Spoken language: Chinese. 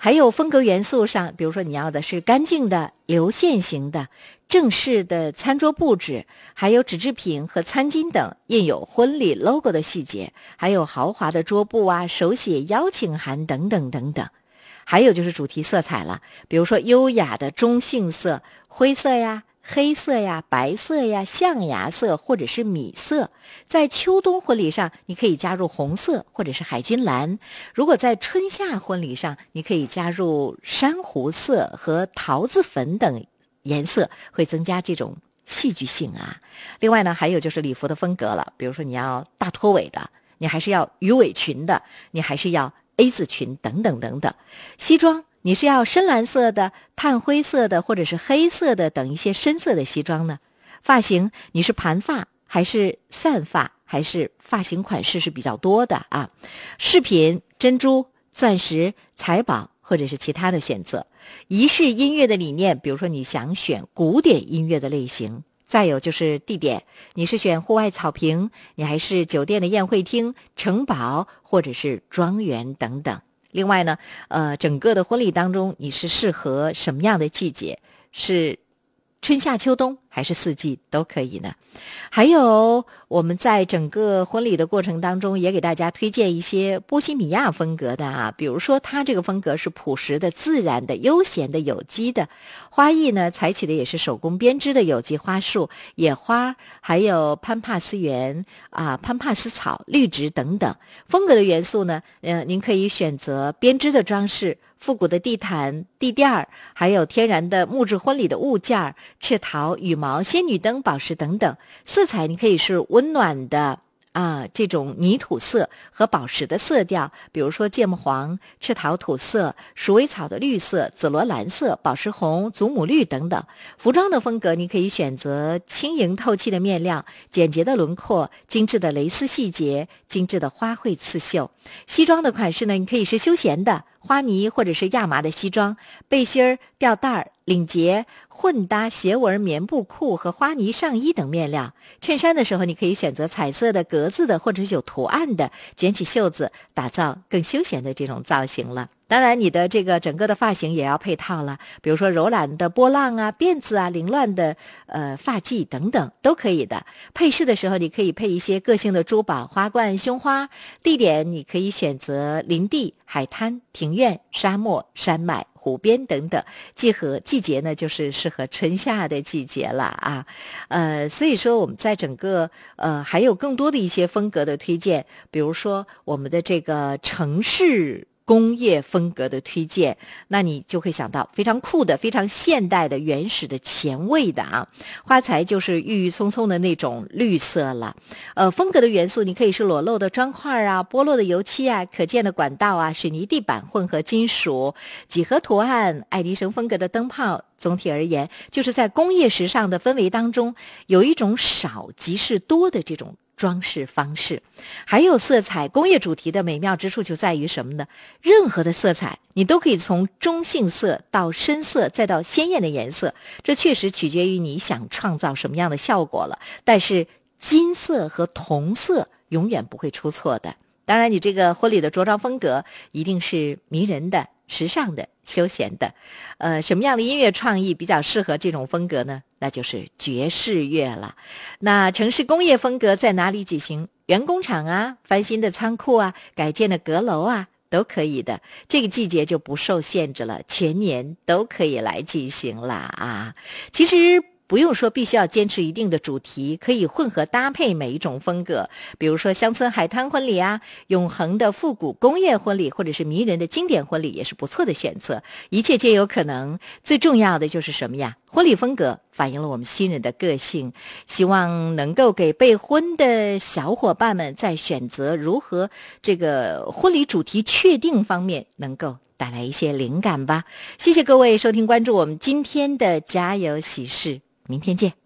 还有风格元素上，比如说你要的是干净的、流线型的、正式的餐桌布置，还有纸制品和餐巾等印有婚礼 logo 的细节，还有豪华的桌布啊、手写邀请函等等等等。还有就是主题色彩了，比如说优雅的中性色，灰色呀、黑色呀、白色呀、象牙色或者是米色。在秋冬婚礼上，你可以加入红色或者是海军蓝；如果在春夏婚礼上，你可以加入珊瑚色和桃子粉等颜色，会增加这种戏剧性啊。另外呢，还有就是礼服的风格了，比如说你要大拖尾的，你还是要鱼尾裙的，你还是要 A 字裙等等等等。西装你是要深蓝色的、炭灰色的或者是黑色的等一些深色的西装呢？发型你是盘发还是散发，还是发型款式是比较多的啊？饰品珍珠、钻石、财宝或者是其他的选择。仪式音乐的理念，比如说你想选古典音乐的类型。再有就是地点，你是选户外草坪，你还是酒店的宴会厅、城堡或者是庄园等等。另外呢，整个的婚礼当中，你是适合什么样的季节？是春夏秋冬还是四季都可以呢？还有我们在整个婚礼的过程当中，也给大家推荐一些波西米亚风格的啊，比如说它这个风格是朴实的、自然的、悠闲的、有机的。花艺呢，采取的也是手工编织的有机花束、野花，还有潘帕斯园啊、潘帕斯草、绿植等等。风格的元素呢，您可以选择编织的装饰、复古的地毯、地垫儿，还有天然的木质婚礼的物件儿、赤桃、羽毛、仙女灯、宝石等等。色彩你可以是温暖的这种泥土色和宝石的色调，比如说芥末黄、赤桃土色、鼠尾草的绿色、紫罗兰色、宝石红、祖母绿等等。服装的风格你可以选择轻盈透气的面料、简洁的轮廓、精致的蕾丝细节、精致的花卉刺绣。西装的款式呢，你可以是休闲的花呢或者是亚麻的西装，背心儿、吊带儿、领结混搭斜纹棉布裤和花呢上衣等面料。衬衫的时候，你可以选择彩色的、格子的或者是有图案的，卷起袖子，打造更休闲的这种造型了。当然你的这个整个的发型也要配套了，比如说柔软的波浪啊、辫子啊、凌乱的发髻等等都可以的。配饰的时候你可以配一些个性的珠宝、花冠、胸花。地点你可以选择林地、海滩、庭院、沙漠、山脉、湖边等等。季节呢，就是适合春夏的季节了啊。所以说我们在整个还有更多的一些风格的推荐，比如说我们的这个城市工业风格的推荐，那你就会想到非常酷的、非常现代的、原始的、前卫的啊。花材就是郁郁葱葱的那种绿色了。风格的元素你可以是裸露的砖块啊、剥落的油漆啊、可见的管道啊、水泥地板、混合金属、几何图案、爱迪生风格的灯泡。总体而言，就是在工业时尚的氛围当中，有一种少即是多的这种装饰方式。还有色彩工业主题的美妙之处就在于什么呢？任何的色彩你都可以从中性色到深色再到鲜艳的颜色，这确实取决于你想创造什么样的效果了。但是金色和同色永远不会出错的。当然你这个婚礼的着装风格一定是迷人的、时尚的、休闲的。什么样的音乐创意比较适合这种风格呢？那就是爵士乐了。那城市工业风格在哪里举行？原工厂啊、翻新的仓库啊、改建的阁楼啊，都可以的。这个季节就不受限制了，全年都可以来进行了啊。其实不用说必须要坚持一定的主题，可以混合搭配每一种风格。比如说乡村海滩婚礼啊，永恒的复古工业婚礼，或者是迷人的经典婚礼，也是不错的选择。一切皆有可能，最重要的就是什么呀？婚礼风格反映了我们新人的个性，希望能够给备婚的小伙伴们在选择如何这个婚礼主题确定方面能够带来一些灵感吧。谢谢各位收听关注我们今天的家有喜事，明天见。